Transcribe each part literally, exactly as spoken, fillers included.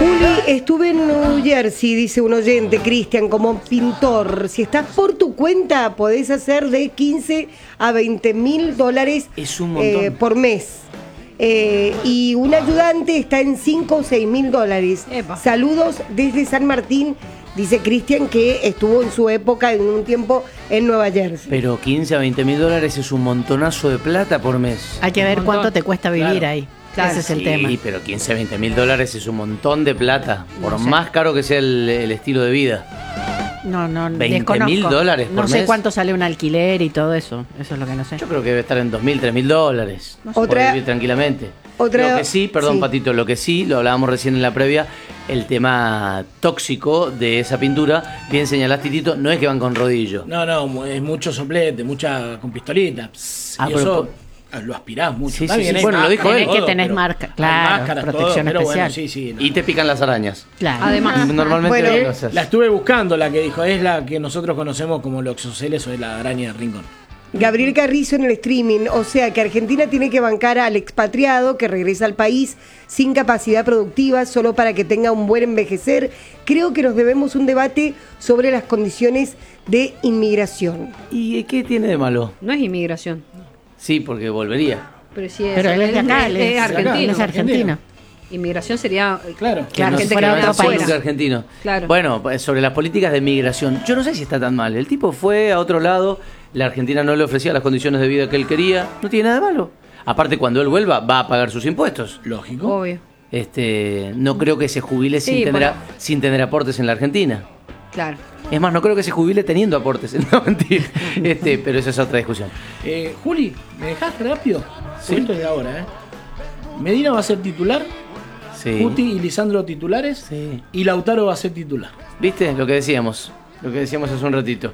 Juli, estuve en New Jersey, dice un oyente, Cristian, como pintor. Si estás por tu cuenta, podés hacer de quince a veinte mil dólares es un montón. Eh, por mes. Eh, y un ayudante está en cinco o seis mil dólares. Epa. Saludos desde San Martín, dice Cristian, que estuvo en su época, en un tiempo, en Nueva Jersey. Pero quince a veinte mil dólares es un montonazo de plata por mes. Hay que ver montón. cuánto te cuesta vivir Claro. ahí. Claro. Ese es el Sí, tema. pero quince a veinte mil dólares es un montón de plata. Por No sé. más caro que sea el, el estilo de vida. No, no, veinte desconozco. mil dólares por No sé mes. cuánto sale un alquiler y todo eso. Eso es lo que no sé. Yo creo que debe estar en dos mil, tres mil dólares. No sé. Puede Otra- vivir tranquilamente. otra- Lo que sí, perdón sí. Patito, lo que sí, lo hablábamos recién en la previa, el tema tóxico de esa pintura, bien señalaste, Tito, no es que van con rodillo. No, no, es mucho soplete, mucha con pistolita. Pss, Ah, y pero eso por- lo aspirás mucho. Sí, Está sí, bien, sí. hay Bueno, lo dijo él. Tenés que todo, tenés pero marca, hay claro, máscaras, protección todo, pero especial. Bueno, sí, sí, no. Y te pican las arañas. Claro. Además, Normalmente bueno, lo Eh, haces. la estuve buscando, la que dijo, es la que nosotros conocemos como Loxoceles o es la araña de rincón. Gabriel Carrizo en el streaming, o sea que Argentina tiene que bancar al expatriado que regresa al país sin capacidad productiva solo para que tenga un buen envejecer. Creo que nos debemos un debate sobre las condiciones de inmigración. ¿Y qué tiene de malo? No es inmigración. Sí, porque volvería. Pero sí es, Pero él es de acá, él él es es argentino. Él es argentino. Inmigración sería. Claro. Que Claro, no que se fuera queda de otro solo país. que argentino. Claro. Bueno, pues, sobre las políticas de migración, yo no sé si está tan mal. El tipo fue a otro lado, la Argentina no le ofrecía las condiciones de vida que él quería, no tiene nada de malo. Aparte, cuando él vuelva, va a pagar sus impuestos. Lógico. Obvio. Este, no creo que se jubile Sí, sin, tener, bueno. a- sin tener aportes en la Argentina. Claro. Es más, no creo que se jubile teniendo aportes. No, mentira. Este, pero esa es otra discusión. Eh, Juli, ¿me dejás rápido? Sí. Esto es de ahora, ¿eh? Medina va a ser titular, Sí. Guti y Lisandro titulares, Sí. y Lautaro va a ser titular. ¿Viste? Lo que decíamos. Lo que decíamos hace un ratito.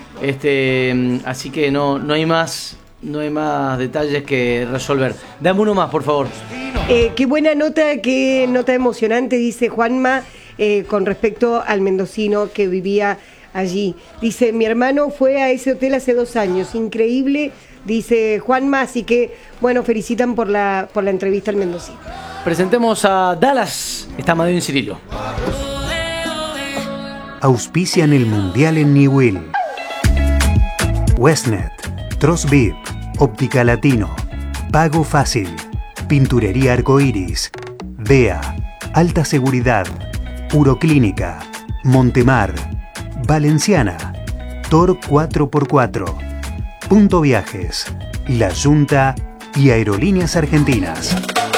Este, mm, así que no, no hay más, no hay más detalles que resolver. Dame uno más, por favor. Eh, qué buena nota, qué nota emocionante, dice Juanma, eh, con respecto al mendocino que vivía allí. Dice, mi hermano fue a ese hotel hace dos años, increíble, dice Juanma, así que, bueno, felicitan por la, por la entrevista al mendocino. Presentemos a Dallas. Está Madrid Cirilo. Auspician el Mundial en Newell. Westnet, Trosbib, Óptica Latino, Pago Fácil, Pinturería Arcoiris, D E A, Alta Seguridad, Uroclínica, Montemar, Valenciana, Tor cuatro por cuatro, Punto Viajes, La Junta y Aerolíneas Argentinas.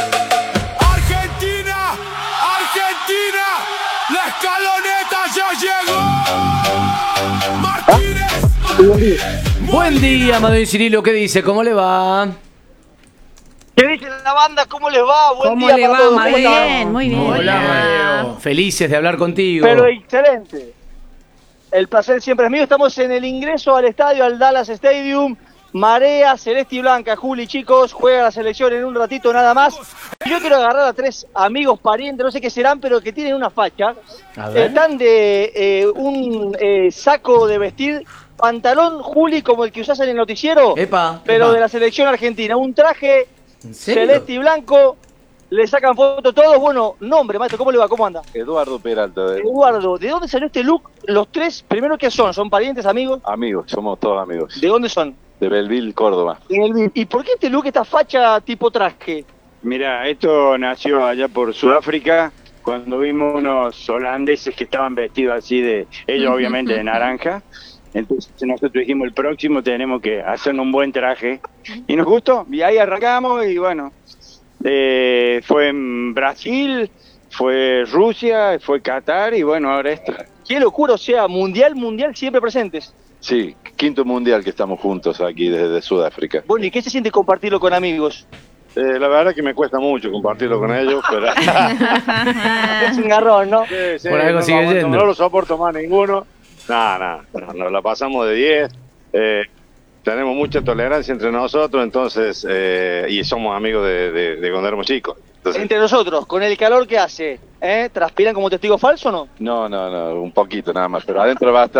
Argentina, Argentina, la escaloneta ya llegó. Martínez. Buen día, Madrid Cirilo. ¿Qué dice? ¿Cómo le va? ¿Qué dice la banda? ¿Cómo les va? Buen ¿Cómo día le para va, todos. Madrid? ¿Cómo están? Bien, muy bien. Hola, Mateo. Felices de hablar contigo. Pero excelente. El placer siempre es mío. Estamos en el ingreso al estadio, al Dallas Stadium. Marea celeste y blanca. Juli, chicos, juega la selección en un ratito nada más. Yo quiero agarrar a tres amigos parientes, no sé qué serán, pero que tienen una facha. A ver. Están de eh, un eh, saco de vestir, pantalón, Juli, como el que usás en el noticiero, Epa, pero epa. de la selección argentina. Un traje ¿En serio? celeste y blanco. Le sacan fotos todos. Bueno, nombre, maestro, ¿cómo le va? ¿Cómo anda? Eduardo Peralta, de- Eduardo, ¿de dónde salió este look? Los tres, primero, ¿qué son? ¿Son parientes, amigos? amigos, somos todos amigos. ¿De dónde son? De Belleville, Córdoba. ¿Y por qué este look, esta facha tipo traje? Mira, esto nació allá por Sudáfrica, cuando vimos unos holandeses que estaban vestidos así de, ellos obviamente de naranja. Entonces nosotros dijimos, el próximo tenemos que hacer un buen traje. Y nos gustó, y ahí arrancamos, y bueno, eh, fue en Brasil, fue Rusia, fue Qatar, y bueno, ahora esto. Qué locura, o sea, mundial, mundial, siempre presentes. Sí, quinto mundial que estamos juntos aquí desde Sudáfrica. Bueno, ¿y qué se siente compartirlo con amigos? Eh, la verdad que me cuesta mucho compartirlo con ellos, pero... Es un garrón, ¿no? Sí, sí, Por algo no, sigue no, yendo. No lo soporto más ninguno. Nada, nada, nos la pasamos de diez. Eh, tenemos mucha tolerancia entre nosotros, entonces, eh, y somos amigos de, de, de cuando éramos chicos. Entonces, Entre nosotros, con el calor que hace, ¿eh? ¿Transpiran como testigo falso o no? no, no, no, un poquito nada más, pero adentro va a estar